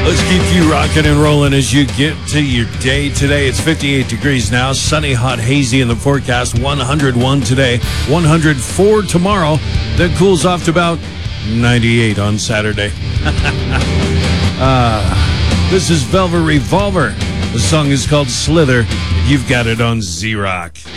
Let's keep you rocking and rolling as you get to your day today. It's 58 degrees now, sunny, hot, hazy in the forecast. 101 today, 104 tomorrow. Then cools off to about 98 on Saturday. This is Velvet Revolver. The song is called Slither. You've got it on Z-Rock.